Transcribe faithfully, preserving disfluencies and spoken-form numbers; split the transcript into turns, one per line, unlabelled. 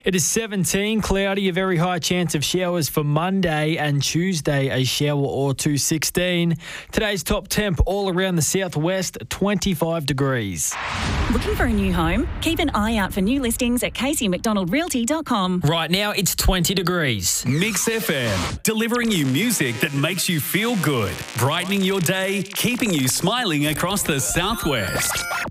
It is seventeen, cloudy, a very high chance of showers for Monday, and Tuesday a shower or two. sixteen. Today's top temp all around the southwest, twenty-five degrees.
Looking for a new home? Keep an eye out for new listings at casey mcdonald realty dot com.
Right now it's twenty degrees.
Mix F M, delivering you music that makes you feel good, brightening your day, keeping you smiling across the southwest.